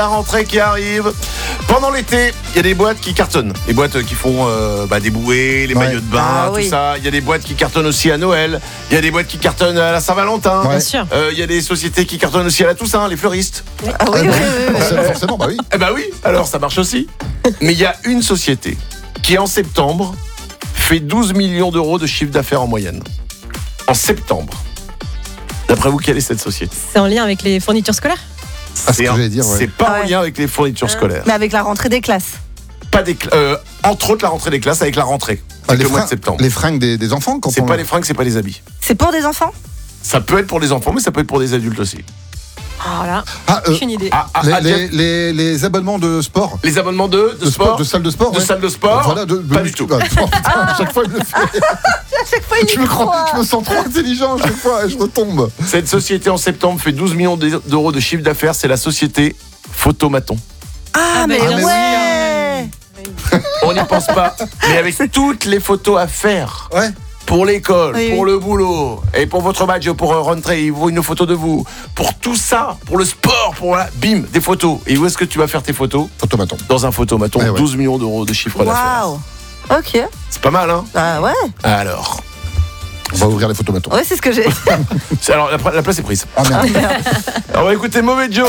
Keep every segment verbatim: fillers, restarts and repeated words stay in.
La rentrée qui arrive. Pendant l'été, il y a des boîtes qui cartonnent. Des boîtes qui font euh, bah, des bouées, les ouais. maillots de bain, ah, tout oui. ça. Il y a des boîtes qui cartonnent aussi à Noël. Il y a des boîtes qui cartonnent à la Saint-Valentin. Ouais. Bien sûr. Euh, il y a des sociétés qui cartonnent aussi à la Toussaint, les fleuristes. Ah oui, oui, oui, oui, forcément, forcément, bah oui. Eh bah oui, alors ça marche aussi. Mais il y a une société qui, en septembre, fait douze millions d'euros de chiffre d'affaires en moyenne. En septembre. D'après vous, quelle est cette société ? C'est en lien avec les fournitures scolaires ? Ah, c'est, un, dire, ouais. c'est pas ah ouais. en lien avec les fournitures ah. scolaires. Mais avec la rentrée des classes. Pas des cl- euh, entre autres la rentrée des classes avec la rentrée. Ah, les le mois fringues, de septembre. Les fringues des, des enfants quand C'est on... pas les fringues, c'est pas les habits. C'est pour des enfants ? Ça peut être pour les enfants, mais ça peut être pour des adultes aussi. Voilà. Ah, euh, Aucune idée. Ah, ah, les, ah, les, les, les abonnements de sport. Les abonnements de, de, de sport, sport, de salles de sport, de ouais. salles de sport. Voilà, de, de pas muscu- du tout. Ah, putain, à chaque fois il le fait. À chaque fois, il je, y me croit. crois, je me sens trop intelligent à chaque fois et je retombe. Cette société en septembre fait douze millions d'euros de chiffre d'affaires. C'est la société Photomaton. Ah, Ah, mais bah, bien ouais. On n'y pense pas, mais avec toutes les photos à faire. Ouais. Pour l'école, Oui, pour oui. le boulot, et pour votre match, pour rentrer, il faut une photo de vous. Pour tout ça, pour le sport, pour voilà, bim, des photos. Et où est-ce que tu vas faire tes photos ? Photomaton. Dans un photomaton, Ouais, ouais. douze millions d'euros de chiffre d'affaires. Waouh. Ok. C'est pas mal, hein ? Bah ouais. Alors, On va ouvrir les photomatons. Ouais, c'est ce que j'ai. c'est- alors la, la place est prise. Ah merde. Alors, on va écouter Mauvais Joe.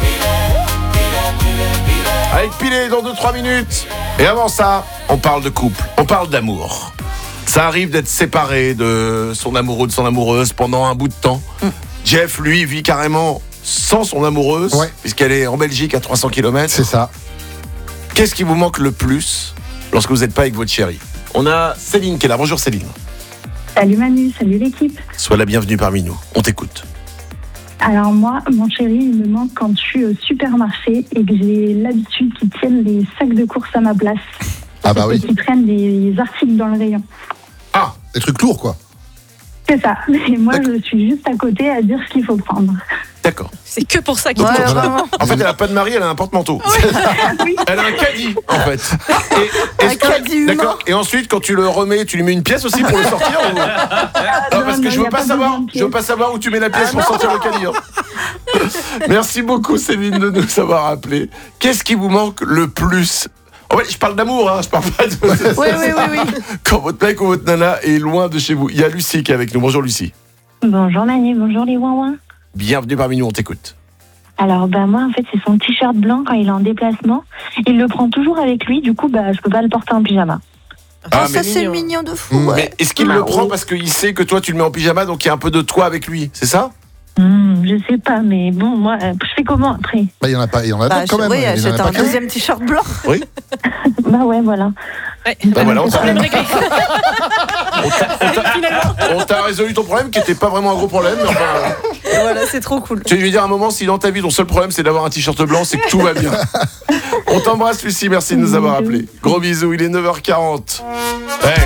Avec Pilé dans deux trois minutes. Et avant ça, on parle de couple, on parle d'amour. Ça arrive d'être séparé de son amoureux, de son amoureuse pendant un bout de temps. Mm. Jeff, lui, vit carrément sans son amoureuse, ouais. puisqu'elle est en Belgique à trois cents kilomètres. C'est ça. Qu'est-ce qui vous manque le plus lorsque vous n'êtes pas avec votre chérie ? On a Céline qui est là. Bonjour Céline. Salut Manu, salut l'équipe. Sois la bienvenue parmi nous. On t'écoute. Alors moi, mon chéri, il me manque quand je suis au supermarché et que j'ai l'habitude qu'il tienne les sacs de course à ma place. Ah bah Et oui. qu'il prenne des articles dans le rayon. Ah, Des trucs lourds quoi. C'est ça. Et moi, D'accord. je suis juste à côté à dire ce qu'il faut prendre. d'accord. C'est que pour ça qu'il Ouais, faut. vraiment. En fait, elle a pas de mari, elle a un porte-manteau. Oui. Elle a un caddie, en fait. Et, Un est-ce que- caddie humain. D'accord. Et ensuite, quand tu le remets, tu lui mets une pièce aussi pour le sortir ou... Non, parce que non, je y veux a pas pas savoir. besoin de Je veux pièce. pas savoir où tu mets la pièce pour sortir le caddie. hein. Merci beaucoup, Céline, de nous avoir appelé. Qu'est-ce qui vous manque le plus ? En fait, je parle d'amour, hein, je parle pas de... Oui, oui, oui, oui. Quand votre mec ou votre nana est loin de chez vous. Il y a Lucie qui est avec nous. Bonjour Lucie. Bonjour Manu, bonjour les ouin Bienvenue parmi nous, on t'écoute. Alors bah moi, en fait, c'est son t-shirt blanc quand il est en déplacement. Il le prend toujours avec lui, du coup, bah je peux pas le porter en pyjama. Ah, Oh, ça, mais- c'est mignon de fou. Mmh. Ouais. Mais est-ce qu'il Bah le oui. prend parce qu'il sait que toi tu le mets en pyjama, donc il y a un peu de toi avec lui, c'est ça ? Hmm, je sais pas, mais bon, moi, euh, je fais comment après ? Bah il y en a pas, il y en a Bah, d'autres quand je- même. oui, Il y en a achète pas un qu'un. deuxième t-shirt blanc. Oui. Bah ouais, voilà. Ouais. Bah voilà, on t'a, Problème réglé. on t'a- on t'a- on t'a résolu ton problème qui était pas vraiment un gros problème. Mais enfin, Et voilà, c'est trop cool. tu lui dire à un moment, si dans ta vie ton seul problème c'est d'avoir un t-shirt blanc, c'est que tout va bien. On t'embrasse Lucie, merci de nous avoir appelés. Gros bisous, il est neuf heures quarante. Ouais.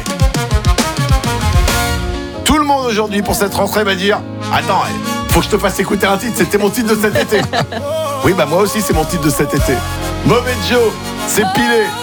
Tout le monde aujourd'hui pour cette rentrée va dire attends, hey, faut que je te fasse écouter un titre, c'était mon titre de cet été. Oui, bah moi aussi c'est mon titre de cet été. Mauvais Joe, c'est Pilé.